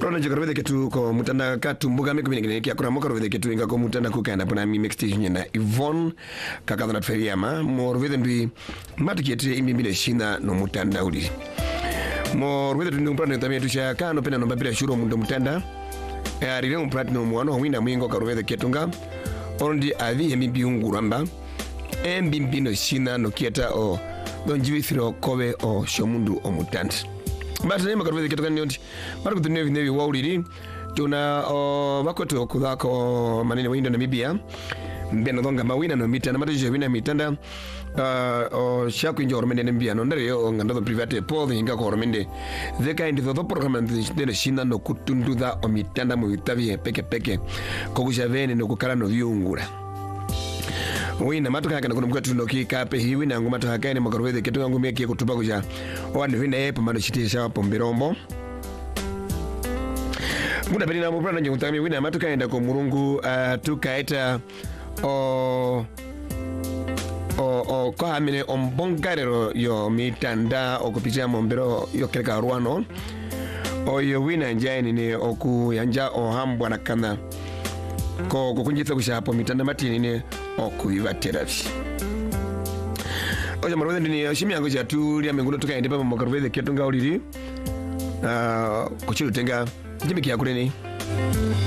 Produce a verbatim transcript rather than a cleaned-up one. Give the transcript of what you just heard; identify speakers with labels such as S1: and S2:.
S1: Corona jikarwede ketu ko mutanda katumbuga me kumine kia kura mokarwede ketu inga ko mutanda kukanda puna mi mixstation na Yvonne kakadana feriyama morwede ndui matu kietire imi mile shina no mutanda uli morwede tundu mpana ntamia tusha kano pena nombabila shuro mundo mutanda ya rile mpati no mwano wina mwingo karwede ketunga ondi avi emi biunguramba embi mbino shina no kieta o don jivithiro kowe o shomundu o mutanda But name karwede ketu kanyondi mara kutunevi nevi wauliri tuna o bakoto kudako manene windo Namibia mbena donga mawina no mitanda mara je wina mitanda uh, o shaku injo ormende nembia no ndare yo ngando private pole inga ko ormende the kind of the program de shina no kutunduda o mitanda mu vitavi peke peke ko kujavene no kukala no viungura wina matuka kana kuno mkatu no kikape hiwi na ngoma tahakane makarwede ketu yangu meki kutuba kuja wani wina epa mano shitisha pombirombo muda pedi na mupana nje mutami wina matuka enda ko murungu uh, tukaeta o o o kwa amine ombongarero yo mitanda okupitia mombero yo keleka ruano o yo wina njaini ni oku yanja o hambwa na kana ko kukunjitha kushapo mitanda matini ni okuiva therapy oja marwede ni shimi yangu ya tuli amengulo tukaende pa makarwede ketunga uliri uh kuchiru tenga jimiki yakureni